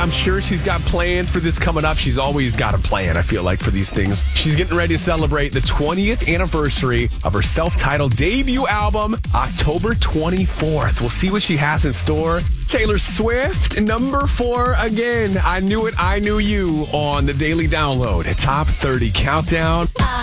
I'm sure she's got plans for this coming up. She's always got a plan, I feel like, for these things. She's getting ready to celebrate the 20th anniversary of her self-titled debut album, October 24th. We'll see what she has in store. Taylor Swift, number 4 again. I Knew It, I Knew You on the Daily Download. A Top 30 Countdown.